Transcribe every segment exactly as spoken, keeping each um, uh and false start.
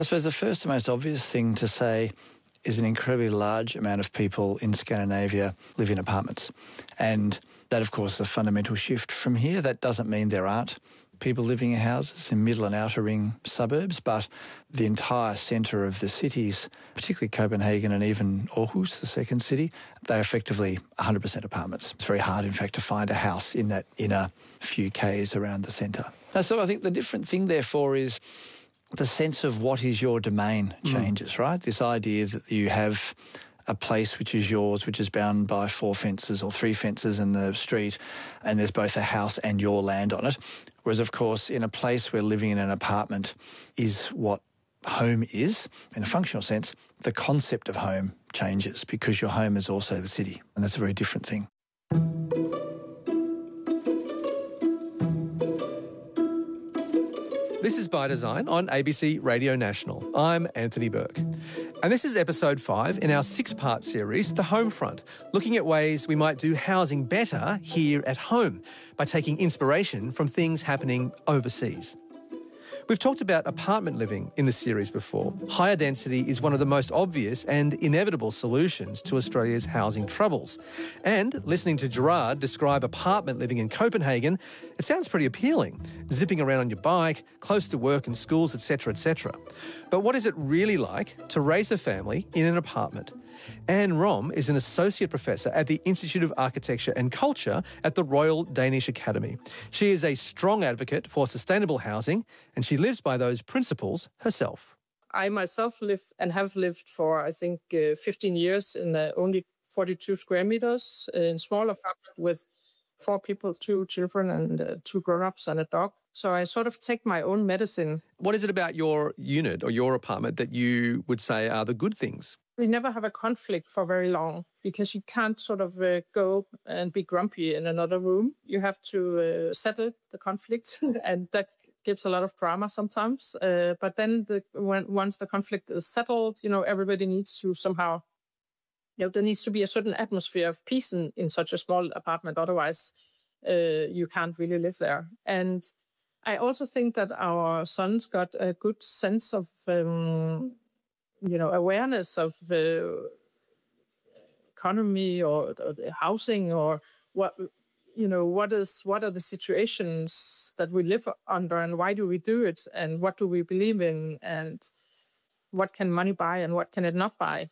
I suppose the first and most obvious thing to say is an incredibly large amount of people in Scandinavia live in apartments. And that, of course, is a fundamental shift from here. That doesn't mean there aren't people living in houses in middle and outer ring suburbs, but the entire centre of the cities, particularly Copenhagen and even Aarhus, the second city, they're effectively one hundred percent apartments. It's very hard, in fact, to find a house in that inner few Ks around the centre. Now, so I think the different thing, therefore, is the sense of what is your domain changes, mm. right? This idea that you have a place which is yours, which is bound by four fences or three fences in the street, and there's both a house and your land on it. Whereas, of course, in a place where living in an apartment is what home is, in a functional sense, the concept of home changes because your home is also the city, and that's a very different thing. This is By Design on A B C Radio National. I'm Anthony Burke. And this is episode five in our six-part series, The Home Front, looking at ways we might do housing better here at home by taking inspiration from things happening overseas. We've talked about apartment living in the series before. Higher density is one of the most obvious and inevitable solutions to Australia's housing troubles. And listening to Gerard describe apartment living in Copenhagen, it sounds pretty appealing. Zipping around on your bike, close to work and schools, et cetera, et cetera. But what is it really like to raise a family in an apartment? Anne Rom is an associate professor at the Institute of Architecture and Culture at the Royal Danish Academy. She is a strong advocate for sustainable housing, and she lives by those principles herself. I myself live and have lived for, I think, uh, fifteen years in uh, only forty-two square meters uh, in small apartment with four people, two children and uh, two grown-ups and a dog. So I sort of take my own medicine. What is it about your unit or your apartment that you would say are the good things? We never have a conflict for very long because you can't sort of uh, go and be grumpy in another room. You have to uh, settle the conflict and that gives a lot of drama sometimes. Uh, but then the, when, once the conflict is settled, you know, everybody needs to somehow, you know, there needs to be a certain atmosphere of peace in, in such a small apartment. Otherwise, uh, you can't really live there. And I also think that our sons got a good sense of, um, you know, awareness of uh, economy or, or the housing or what, you know, what is what are the situations that we live under and why do we do it and what do we believe in and what can money buy and what can it not buy.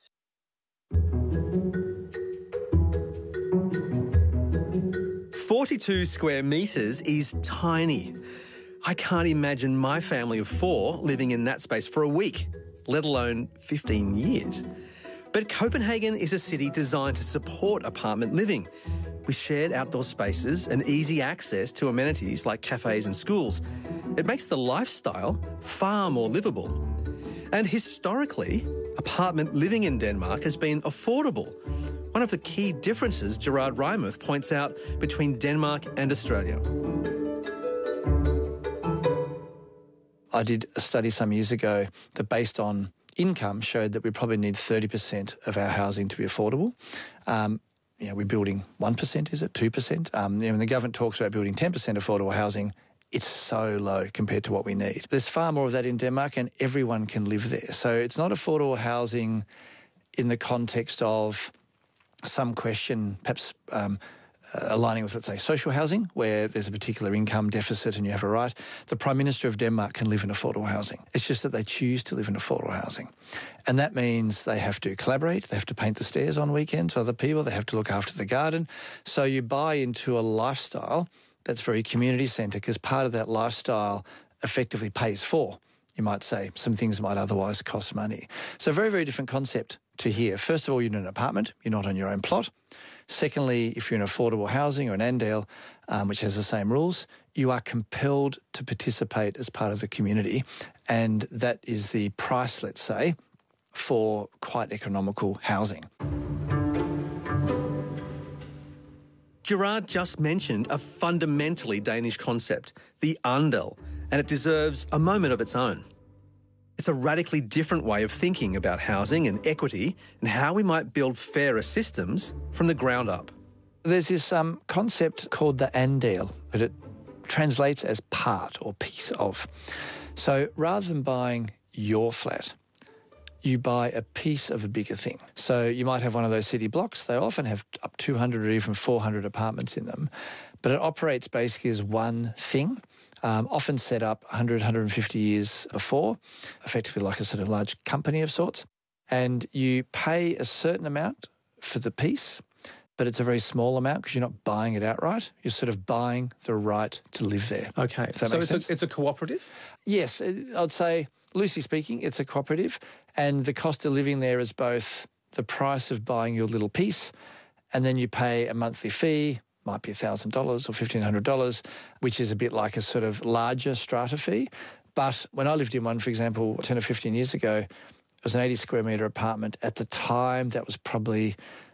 forty-two square metres is tiny. I can't imagine my family of four living in that space for a week, let alone fifteen years. But Copenhagen is a city designed to support apartment living, with shared outdoor spaces and easy access to amenities like cafes and schools. It makes the lifestyle far more livable. And historically, apartment living in Denmark has been affordable. One of the key differences Gerard Reimuth points out between Denmark and Australia. I did a study some years ago that, based on income, showed that we probably need thirty percent of our housing to be affordable. Um, you know, we're building one percent, is it? two percent? Um, you know, when the government talks about building ten percent affordable housing, it's so low compared to what we need. There's far more of that in Denmark and everyone can live there. So it's not affordable housing in the context of some question, perhaps um, uh, aligning with, let's say, social housing, where there's a particular income deficit and you have a right. The Prime Minister of Denmark can live in affordable housing. It's just that they choose to live in affordable housing. And that means they have to collaborate, they have to paint the stairs on weekends with other people, they have to look after the garden. So you buy into a lifestyle that's very community-centred, because part of that lifestyle effectively pays for, you might say, some things that might otherwise cost money. So a very, very different concept to here. First of all, you're in an apartment, you're not on your own plot. Secondly, if you're in affordable housing or an Andale, um, which has the same rules, you are compelled to participate as part of the community. And that is the price, let's say, for quite economical housing. Gerard just mentioned a fundamentally Danish concept, the andel, and it deserves a moment of its own. It's a radically different way of thinking about housing and equity and how we might build fairer systems from the ground up. There's this um, concept called the andel, but it translates as part or piece of. So rather than buying your flat. You buy a piece of a bigger thing. So you might have one of those city blocks. They often have up two hundred or even four hundred apartments in them. But it operates basically as one thing, um, often set up one hundred, one hundred fifty years before, effectively like a sort of large company of sorts. And you pay a certain amount for the piece, but it's a very small amount because you're not buying it outright. You're sort of buying the right to live there. Okay. If that so makes it's sense. a, it's a cooperative? Yes, it- I'd say, loosely speaking, it's a cooperative, and the cost of living there is both the price of buying your little piece, and then you pay a monthly fee, might be one thousand dollars or fifteen hundred dollars, which is a bit like a sort of larger strata fee. But when I lived in one, for example, ten or fifteen years ago, it was an eighty square metre apartment. At the time, that was probably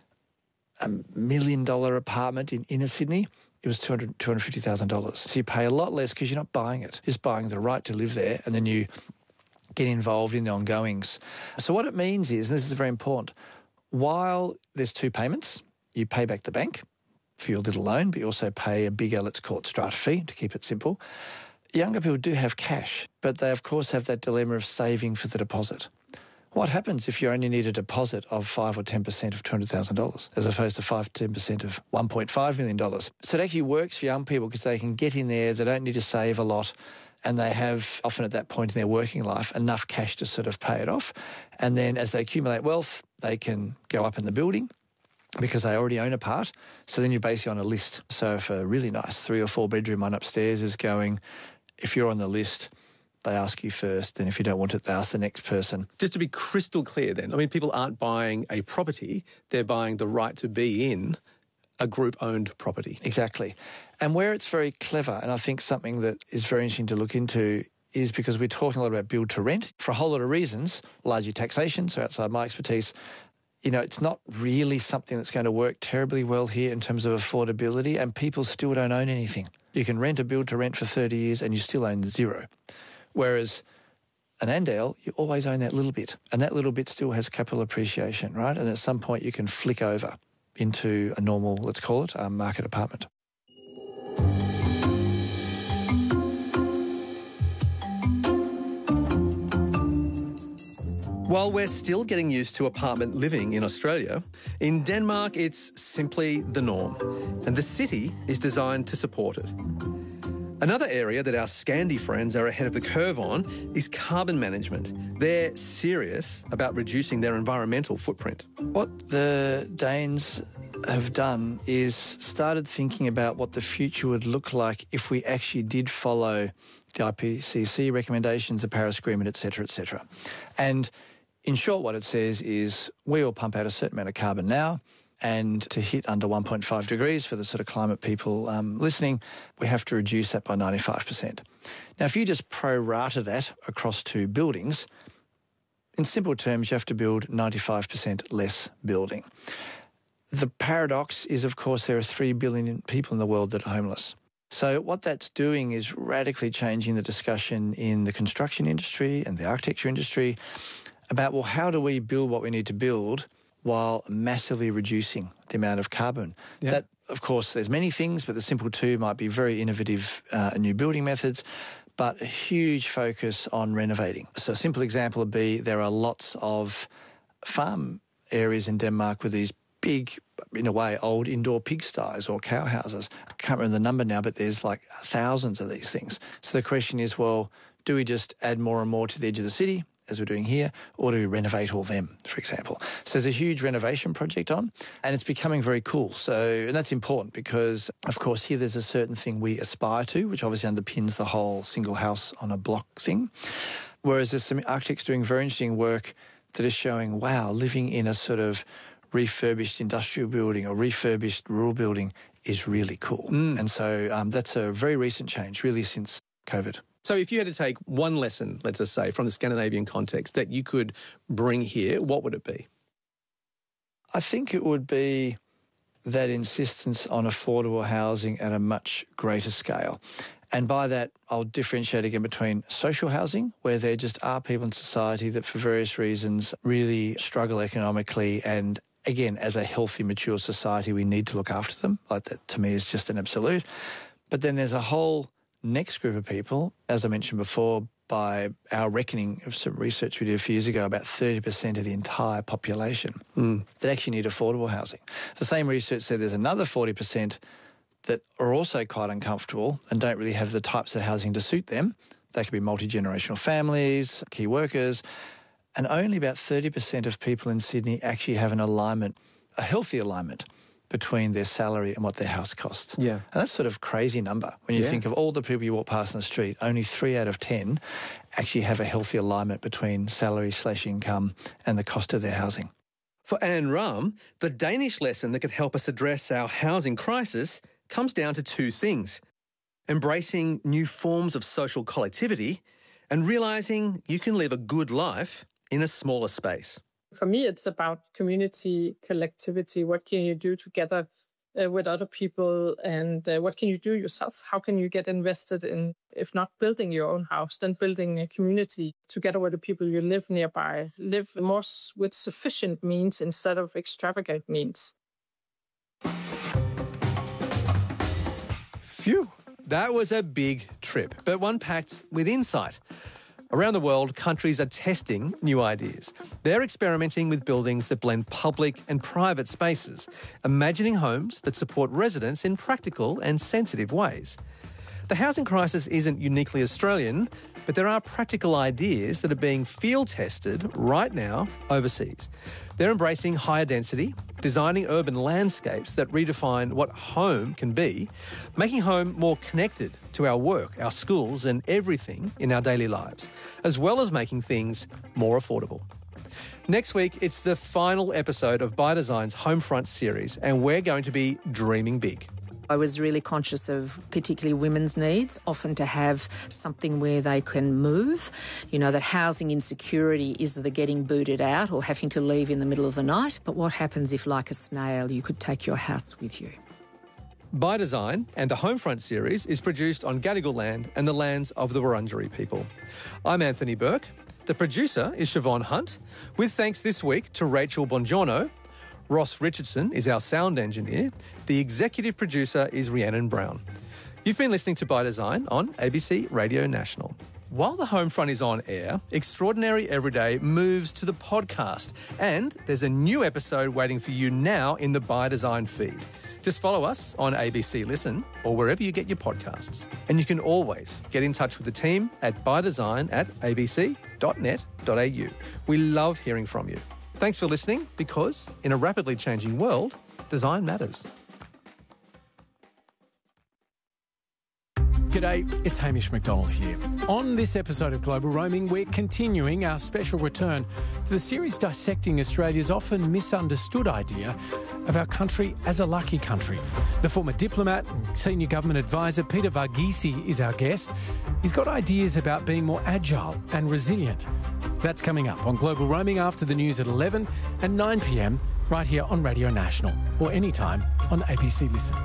a million dollar apartment in inner Sydney. It was two hundred thousand dollars, two hundred fifty thousand dollars. So you pay a lot less because you're not buying it. You're just buying the right to live there, and then you get involved in the ongoings. So what it means is, and this is very important, while there's two payments, you pay back the bank for your little loan, but you also pay a bigger, let's call it strata fee, to keep it simple. Younger people do have cash, but they of course have that dilemma of saving for the deposit. What happens if you only need a deposit of five or ten percent of two hundred thousand dollars as opposed to five to ten percent of one point five million dollars? So it actually works for young people because they can get in there, they don't need to save a lot, and they have, often at that point in their working life, enough cash to sort of pay it off. And then as they accumulate wealth, they can go up in the building because they already own a part. So then you're basically on a list. So if a really nice three or four bedroom one upstairs is going, if you're on the list, they ask you first, and if you don't want it, they ask the next person. Just to be crystal clear then, I mean, people aren't buying a property, they're buying the right to be in a group-owned property. Exactly. And where it's very clever, and I think something that is very interesting to look into, is because we're talking a lot about build to rent for a whole lot of reasons, largely taxation, so outside my expertise. You know, it's not really something that's going to work terribly well here in terms of affordability, and people still don't own anything. You can rent a build to rent for thirty years and you still own zero. Whereas an Andale, you always own that little bit, and that little bit still has capital appreciation, right? And at some point you can flick over into a normal, let's call it, um, market apartment. While we're still getting used to apartment living in Australia, in Denmark it's simply the norm, and the city is designed to support it. Another area that our Scandi friends are ahead of the curve on is carbon management. They're serious about reducing their environmental footprint. What the Danes have done is started thinking about what the future would look like if we actually did follow the I P C C recommendations, the Paris Agreement, et cetera, et cetera. And in short, what it says is we all pump out a certain amount of carbon now, and to hit under one point five degrees for the sort of climate people um, listening, we have to reduce that by ninety-five percent. Now, if you just pro-rata that across two buildings, in simple terms, you have to build ninety-five percent less building. The paradox is, of course, there are three billion people in the world that are homeless. So what that's doing is radically changing the discussion in the construction industry and the architecture industry about, well, how do we build what we need to build while massively reducing the amount of carbon? Yeah. That, of course, there's many things, but the simple two might be very innovative uh, new building methods, but a huge focus on renovating. So a simple example would be there are lots of farm areas in Denmark with these big, in a way, old indoor pigsties or cow houses. I can't remember the number now, but there's like thousands of these things. So the question is, well, do we just add more and more to the edge of the city, as we're doing here, or do we renovate all them, for example? So there's a huge renovation project on, and it's becoming very cool. So, and that's important because, of course, here there's a certain thing we aspire to, which obviously underpins the whole single house on a block thing. Whereas there's some architects doing very interesting work that is showing, wow, living in a sort of refurbished industrial building or refurbished rural building is really cool. Mm. And so um, that's a very recent change, really, since COVID. So if you had to take one lesson, let's just say, from the Scandinavian context that you could bring here, what would it be? I think it would be that insistence on affordable housing at a much greater scale. And by that, I'll differentiate again between social housing, where there just are people in society that for various reasons really struggle economically, and again, as a healthy, mature society, we need to look after them. Like that, to me, is just an absolute. But then there's a whole next group of people, as I mentioned before, by our reckoning of some research we did a few years ago, about thirty percent of the entire population mm. that actually need affordable housing. The same research said there's another forty percent that are also quite uncomfortable and don't really have the types of housing to suit them. They could be multi-generational families, key workers, and only about thirty percent of people in Sydney actually have an alignment, a healthy alignment between their salary and what their house costs. Yeah. And that's sort of a crazy number. When you yeah. think of all the people you walk past in the street, only three out of ten actually have a healthy alignment between salary slash income and the cost of their housing. For Anne Ram, the Danish lesson that could help us address our housing crisis comes down to two things: embracing new forms of social collectivity and realising you can live a good life in a smaller space. For me, it's about community, collectivity. What can you do together uh, with other people, and uh, what can you do yourself? How can you get invested in, if not building your own house, then building a community together with the people you live nearby, live more with sufficient means instead of extravagant means. Phew, that was a big trip, but one packed with insight. Around the world, countries are testing new ideas. They're experimenting with buildings that blend public and private spaces, imagining homes that support residents in practical and sensitive ways. The housing crisis isn't uniquely Australian, but there are practical ideas that are being field tested right now overseas. They're embracing higher density, designing urban landscapes that redefine what home can be, making home more connected to our work, our schools and everything in our daily lives, as well as making things more affordable. Next week, it's the final episode of By Design's Homefront series, and we're going to be dreaming big. I was really conscious of particularly women's needs, often to have something where they can move. You know, that housing insecurity is the getting booted out or having to leave in the middle of the night. But what happens if, like a snail, you could take your house with you? By Design and the Homefront series is produced on Gadigal land and the lands of the Wurundjeri people. I'm Anthony Burke. The producer is Siobhan Hunt, with thanks this week to Rachel Bongiorno. Ross Richardson is our sound engineer. The executive producer is Rhiannon Brown. You've been listening to By Design on A B C Radio National. While the Homefront is on air, Extraordinary Everyday moves to the podcast, and there's a new episode waiting for you now in the By Design feed. Just follow us on A B C Listen or wherever you get your podcasts. And you can always get in touch with the team at bydesign at a b c dot net dot a u. We love hearing from you. Thanks for listening, because in a rapidly changing world, design matters. G'day, it's Hamish McDonald here. On this episode of Global Roaming, we're continuing our special return to the series dissecting Australia's often misunderstood idea of our country as a lucky country. The former diplomat and senior government advisor Peter Varghese is our guest. He's got ideas about being more agile and resilient. That's coming up on Global Roaming after the news at eleven and nine p m right here on Radio National, or anytime on A B C Listen.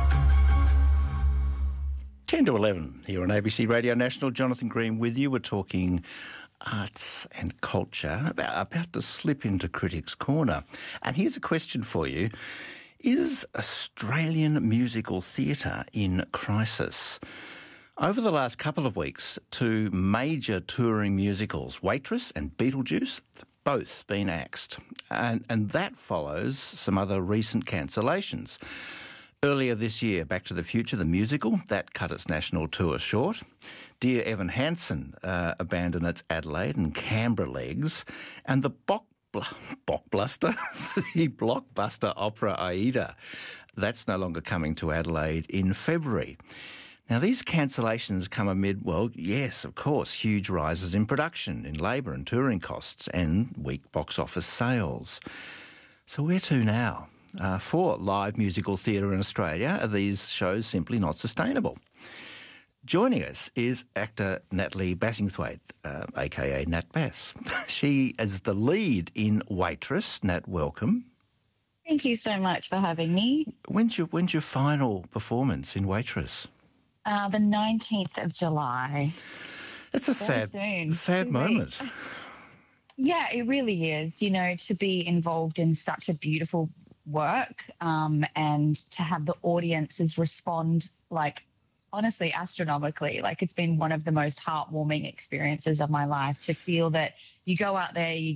ten to eleven here on A B C Radio National. Jonathan Green with you. We're talking arts and culture, about, about to slip into Critics' Corner. And here's a question for you. Is Australian musical theatre in crisis? Over the last couple of weeks, two major touring musicals, Waitress and Beetlejuice, both been axed. And, and that follows some other recent cancellations. Earlier this year, Back to the Future, the musical, that cut its national tour short. Dear Evan Hansen uh, abandoned its Adelaide and Canberra legs. And the Bock, Blockbuster, the blockbuster opera Aida, that's no longer coming to Adelaide in February. Now, these cancellations come amid, well, yes, of course, huge rises in production, in labour and touring costs, and weak box office sales. So where to now? Uh, for live musical theatre in Australia, are these shows simply not sustainable? Joining us is actor Natalie Bassingthwaite, uh, a k a. Nat Bass. She is the lead in Waitress. Nat, welcome. Thank you so much for having me. When's your, when's your final performance in Waitress? Uh, the nineteenth of July. It's a Very sad, soon. sad moment. Yeah, it really is. You know, to be involved in such a beautiful work um, and to have the audiences respond like honestly astronomically. Like, it's been one of the most heartwarming experiences of my life to feel that you go out there, you